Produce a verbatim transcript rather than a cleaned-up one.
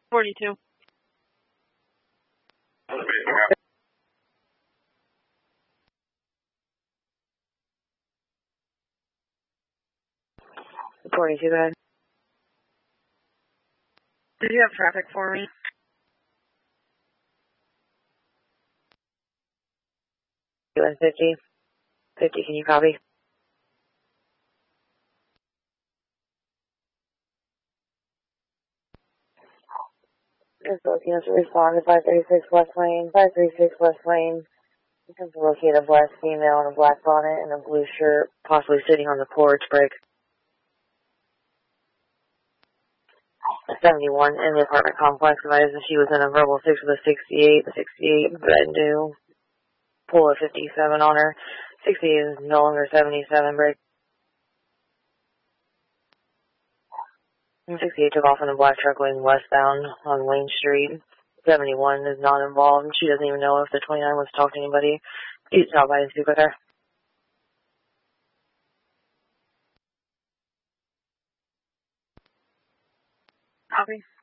forty-two. forty-two, go ahead. Did you have traffic for me? U S fifty. fifty, can you copy? Just looking to respond to five thirty-six West Lane. five thirty-six West Lane. You can locate a black female in a black bonnet and a blue shirt, possibly sitting on the porch break. seventy-one in the apartment complex. Advised that she was in a verbal six with a sixty-eight. The sixty-eight red new. Pull a fifty-seven on her. sixty-eight is no longer seventy-seven break. sixty-eight took off in a black truck going westbound on Wayne Street. seventy-one is not involved. She doesn't even know if the twenty-nine was talking to anybody. You stop by and speak with her. Copy.